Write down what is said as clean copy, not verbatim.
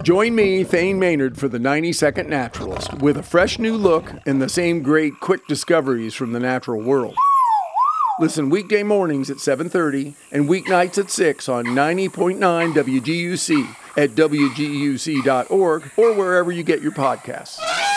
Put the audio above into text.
Join me, Thane Maynard, for the 90-Second Naturalist, with a fresh new look and the same great quick discoveries from the natural world. Listen weekday mornings at 7:30 and weeknights at 6 on 90.9 WGUC at WGUC.org or wherever you get your podcasts.